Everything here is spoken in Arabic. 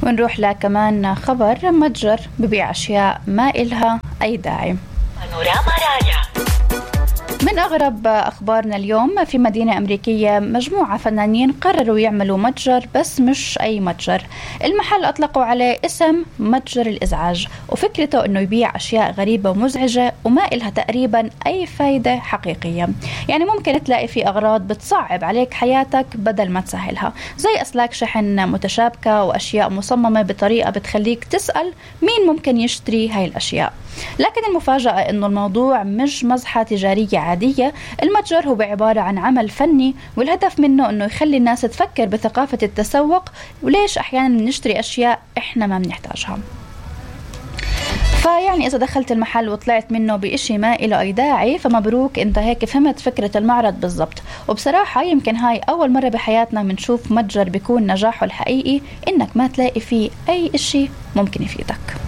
ونروح لكمان خبر متجر ببيع أشياء ما إلها أي داعي. بانوراما رايا. من أغرب أخبارنا اليوم، في مدينة أمريكية مجموعة فنانين قرروا يعملوا متجر، بس مش أي متجر. المحل أطلقوا عليه اسم متجر الإزعاج، وفكرته أنه يبيع أشياء غريبة ومزعجة وما إلها تقريبا أي فايدة حقيقية. يعني ممكن تلاقي في أغراض بتصعب عليك حياتك بدل ما تسهلها، زي أسلاك شحن متشابكة وأشياء مصممة بطريقة بتخليك تسأل مين ممكن يشتري هاي الأشياء. لكن المفاجأة أنه الموضوع مش مزحة تجارية عادية. المتجر هو عبارة عن عمل فني، والهدف منه أنه يخلي الناس تفكر بثقافة التسوق، وليش أحيانا نشتري أشياء إحنا ما بنحتاجها. فيعني إذا دخلت المحل وطلعت منه بإشي ما إله أي داعي، فمبروك، أنت هيك فهمت فكرة المعرض بالضبط. وبصراحة يمكن هاي أول مرة بحياتنا منشوف متجر بيكون نجاحه الحقيقي إنك ما تلاقي فيه أي إشي ممكن يفيدك.